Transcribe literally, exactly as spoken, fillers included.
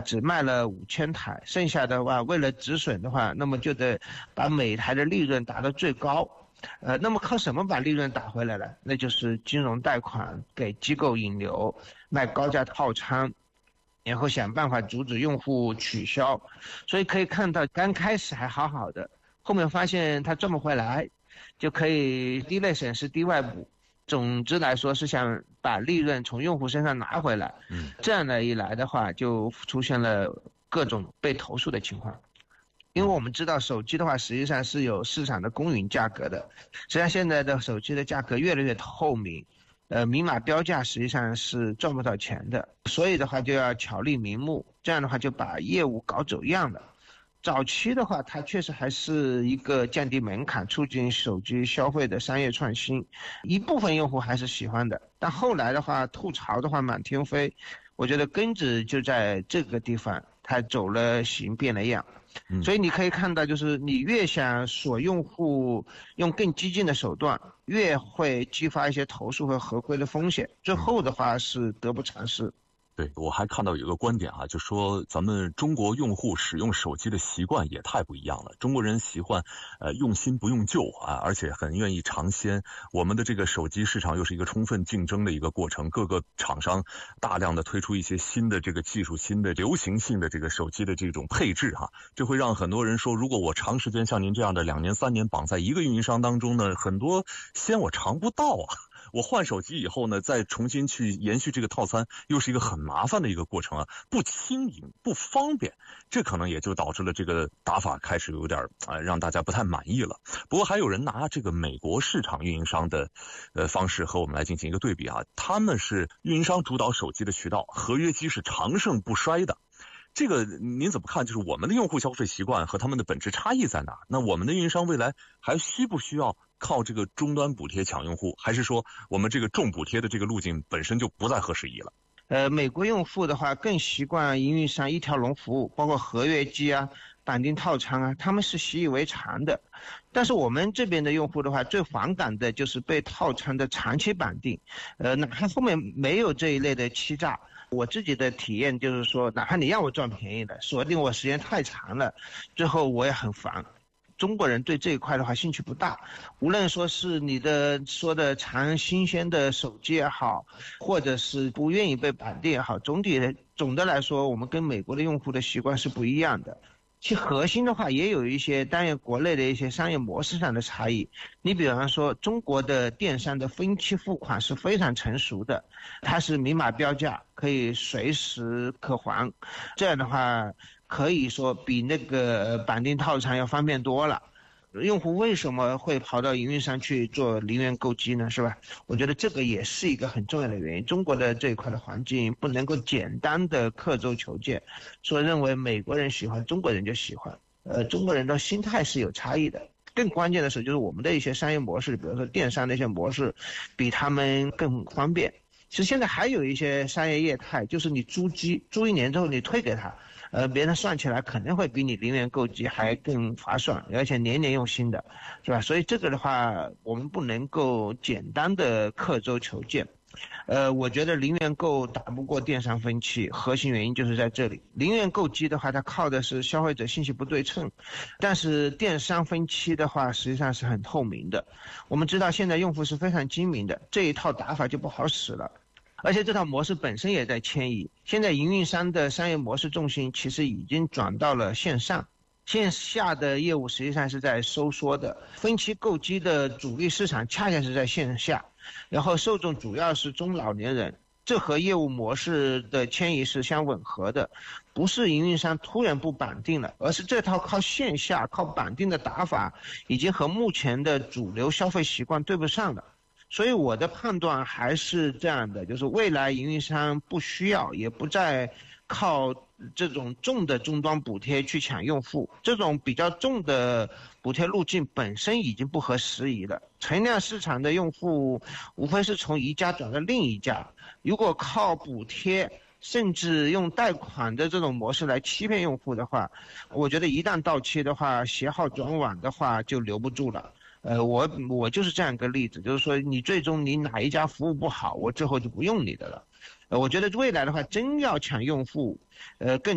只卖了五千台，剩下的话为了止损的话，那么就得把每台的利润打到最高。呃，那么靠什么把利润打回来了？那就是金融贷款给机构引流，卖高价套餐，然后想办法阻止用户取消。所以可以看到刚开始还好好的，后面发现他赚不回来，就可以低类审视低外补。总之来说是想把利润从用户身上拿回来，嗯，这样的一来的话就出现了各种被投诉的情况。因为我们知道手机的话实际上是有市场的公允价格的，实际上现在的手机的价格越来越透明，呃，明码标价实际上是赚不到钱的，所以的话就要巧立名目，这样的话就把业务搞走样了。早期的话它确实还是一个降低门槛促进手机消费的商业创新，一部分用户还是喜欢的，但后来的话吐槽的话满天飞，我觉得根子就在这个地方，它走了形变了样。所以你可以看到，就是你越想锁用户用更激进的手段，越会激发一些投诉和合规的风险，最后的话是得不偿失。 对，我还看到有一个观点啊，就说咱们中国用户使用手机的习惯也太不一样了。中国人习惯呃用新不用旧啊，而且很愿意尝鲜。我们的这个手机市场又是一个充分竞争的一个过程，各个厂商大量的推出一些新的这个技术、新的流行性的这个手机的这种配置哈，这会让很多人说，如果我长时间像您这样的两年三年绑在一个运营商当中呢，很多鲜我尝不到啊。我换手机以后呢，再重新去延续这个套餐，又是一个很麻烦的一个过程啊，不轻盈，不方便，这可能也就导致了这个打法开始有点啊、呃，让大家不太满意了。不过还有人拿这个美国市场运营商的呃方式和我们来进行一个对比啊，他们是运营商主导手机的渠道，合约机是长盛不衰的。这个您怎么看？就是我们的用户消费习惯和他们的本质差异在哪？那我们的运营商未来还需不需要靠这个终端补贴抢用户，还是说我们这个重补贴的这个路径本身就不再合时宜了？ 呃，美国用户的话更习惯营运商一条龙服务，包括合约机啊、绑定套餐啊，他们是习以为常的。但是我们这边的用户的话，最反感的就是被套餐的长期绑定，呃，哪怕后面没有这一类的欺诈。我自己的体验就是说，哪怕你让我赚便宜的，锁定我时间太长了，最后我也很烦。中国人对这一块的话兴趣不大，无论说是你的说的长新鲜的手机也好，或者是不愿意被绑定也好，总体的总的来说，我们跟美国的用户的习惯是不一样的。其核心的话也有一些当然国内的一些商业模式上的差异。你比方说中国的电商的分期付款是非常成熟的，它是明码标价，可以随时可还，这样的话可以说比那个绑定套餐要方便多了。用户为什么会跑到营运商去做零元购机呢？是吧？我觉得这个也是一个很重要的原因。中国的这一块的环境不能够简单的刻舟求剑，说认为美国人喜欢中国人就喜欢，呃，中国人的心态是有差异的。更关键的是，就是我们的一些商业模式，比如说电商的一些模式，比他们更方便。其实现在还有一些商业业态，就是你租机，租一年之后你退给他。呃，别人算起来可能会比你零元购机还更划算，而且年年用新的，是吧？所以这个的话，我们不能够简单的刻舟求剑。呃，我觉得零元购打不过电商分期，核心原因就是在这里。零元购机的话，它靠的是消费者信息不对称，但是电商分期的话，实际上是很透明的。我们知道现在用户是非常精明的，这一套打法就不好使了。而且这套模式本身也在迁移，现在营运商的商业模式重心其实已经转到了线上，线下的业务实际上是在收缩的，分期购机的主力市场恰恰是在线下，然后受众主要是中老年人，这和业务模式的迁移是相吻合的，不是营运商突然不绑定了，而是这套靠线下靠绑定的打法已经和目前的主流消费习惯对不上了。所以我的判断还是这样的，就是未来营运商不需要也不再靠这种重的终端补贴去抢用户，这种比较重的补贴路径本身已经不合时宜了。存量市场的用户无非是从一家转到另一家，如果靠补贴甚至用贷款的这种模式来欺骗用户的话，我觉得一旦到期的话，携号转网的话就留不住了。呃，我我就是这样一个例子，就是说你最终你哪一家服务不好，我之后就不用你的了。呃，我觉得未来的话，真要抢用户，呃，更